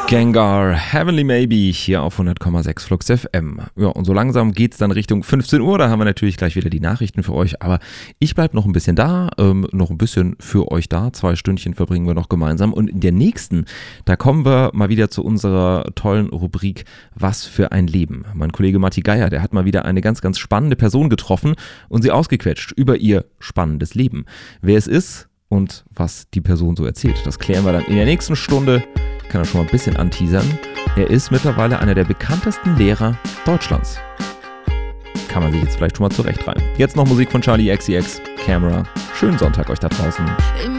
Gengar, Heavenly Maybe, hier auf 100,6 Flux FM. Ja, und so langsam geht's dann Richtung 15 Uhr, da haben wir natürlich gleich wieder die Nachrichten für euch, aber ich bleib noch ein bisschen da, noch ein bisschen für euch da, 2 Stündchen verbringen wir noch gemeinsam und in der nächsten, da kommen wir mal wieder zu unserer tollen Rubrik Was für ein Leben. Mein Kollege Matti Geier, der hat mal wieder eine ganz, ganz spannende Person getroffen und sie ausgequetscht über ihr spannendes Leben. Wer es ist und was die Person so erzählt, das klären wir dann in der nächsten Stunde. Ich kann das schon mal ein bisschen anteasern. Er ist mittlerweile einer der bekanntesten Lehrer Deutschlands. Kann man sich jetzt vielleicht schon mal zurechtreimen. Jetzt noch Musik von Charli XCX, Camera. Schönen Sonntag euch da draußen.